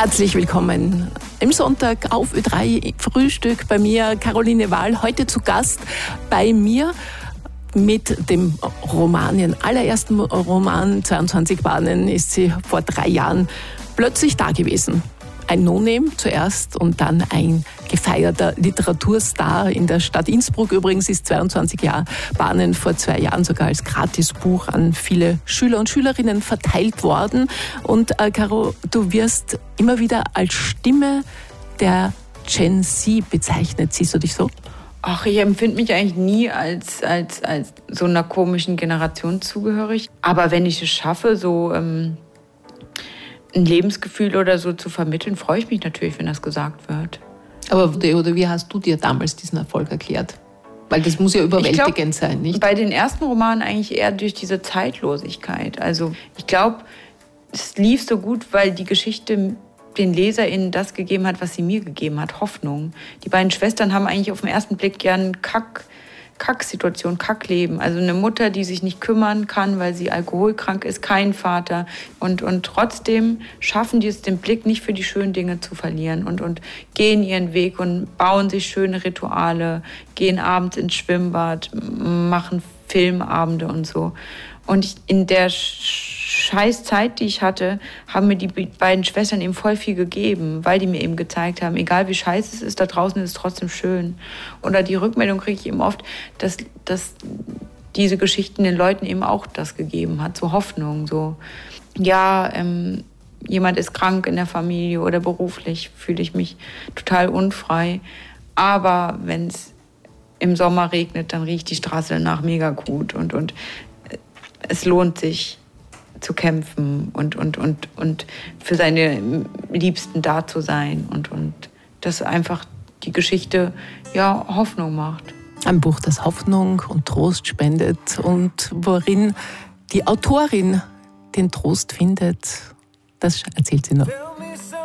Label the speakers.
Speaker 1: Herzlich willkommen im Sonntag auf Ö3 Frühstück bei mir, Caroline Wahl, heute zu Gast bei mir mit dem Roman, ihren allerersten Roman, 22 Bahnen, ist sie vor 3 Jahren plötzlich da gewesen. Ein No-Name zuerst und dann ein gefeierter Literaturstar in der Stadt Innsbruck. Übrigens ist 22 Bahnen vor 2 Jahren sogar als Gratisbuch an viele Schüler und Schülerinnen verteilt worden. Und Caro, du wirst immer wieder als Stimme der Gen Z bezeichnet. Siehst du dich so?
Speaker 2: Ach, ich empfinde mich eigentlich nie als so einer komischen Generation zugehörig. Aber wenn ich es schaffe, so ein Lebensgefühl oder so zu vermitteln, freue ich mich natürlich, wenn das gesagt wird.
Speaker 1: Aber oder wie hast du dir damals diesen Erfolg erklärt? Weil das muss ja überwältigend sein, nicht?
Speaker 2: Bei den ersten Romanen eigentlich eher durch diese Zeitlosigkeit. Also ich glaube, es lief so gut, weil die Geschichte den LeserInnen das gegeben hat, was sie mir gegeben hat, Hoffnung. Die beiden Schwestern haben eigentlich auf den ersten Blick ja eine Kacksituation, Kackleben. Also eine Mutter, die sich nicht kümmern kann, weil sie alkoholkrank ist, kein Vater. Und trotzdem schaffen die es, den Blick nicht für die schönen Dinge zu verlieren und gehen ihren Weg und bauen sich schöne Rituale, gehen abends ins Schwimmbad, machen Filmabende und so. Und in der scheiß Zeit, die ich hatte, haben mir die beiden Schwestern eben voll viel gegeben, weil die mir eben gezeigt haben, egal wie scheiße es ist, da draußen ist es trotzdem schön. Oder die Rückmeldung kriege ich eben oft, dass diese Geschichten den Leuten eben auch das gegeben hat, so Hoffnung, so, ja, jemand ist krank in der Familie oder beruflich, fühle ich mich total unfrei. Aber wenn es im Sommer regnet, dann riecht die Straße danach mega gut und es lohnt sich zu kämpfen und für seine Liebsten da zu sein und dass einfach die Geschichte ja Hoffnung macht.
Speaker 1: Ein Buch, das Hoffnung und Trost spendet und worin die Autorin den Trost findet, das erzählt sie noch.